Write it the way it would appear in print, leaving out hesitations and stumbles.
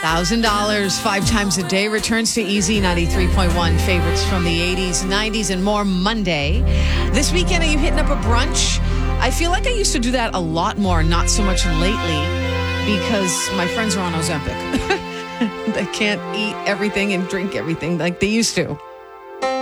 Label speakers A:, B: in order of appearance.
A: $1,000 5 times a day returns to Easy 93.1. Favorites from the 80s, 90s, and more Monday. This weekend, are you hitting up a brunch? I feel like I used to do that a lot more, not so much lately, because my friends are on Ozempic. They can't eat everything and drink everything like they used to.